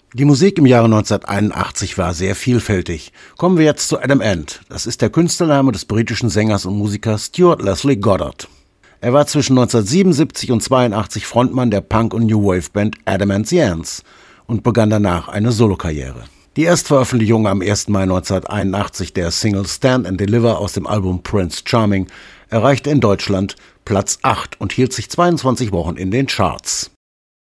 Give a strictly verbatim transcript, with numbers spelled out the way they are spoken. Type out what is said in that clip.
Die Musik im Jahre neunzehnhunderteinundachtzig war sehr vielfältig. Kommen wir jetzt zu Adam Ant. Das ist der Künstlername des britischen Sängers und Musikers Stuart Leslie Goddard. Er war zwischen neunzehnhundertsiebenundsiebzig und zweiundachtzig Frontmann der Punk- und New Wave-Band Adam and the Ants und begann danach eine Solokarriere. Die Erstveröffentlichung am ersten Mai neunzehnhunderteinundachtzig der Single Stand and Deliver aus dem Album Prince Charming erreichte in Deutschland Platz acht und hielt sich zweiundzwanzig Wochen in den Charts.